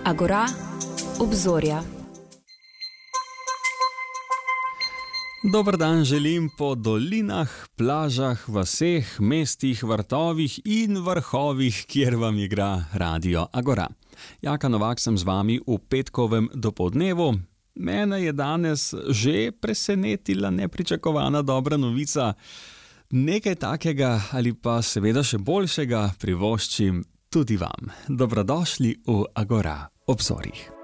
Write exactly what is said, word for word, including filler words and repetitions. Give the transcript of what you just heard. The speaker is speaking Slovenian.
Agora, obzorja. Dober dan želim po dolinah, plažah, vaseh, mestih, vrtovih in vrhovih, kjer vam igra Radio Agora. Jaka Novak sem z vami v petkovem dopoldnevu. Mene je danes že presenetila nepričakovana dobra novica. Nekaj takega ali pa seveda še boljšega privoščim tudi vam. Dobrodošli v Agora obzorjih.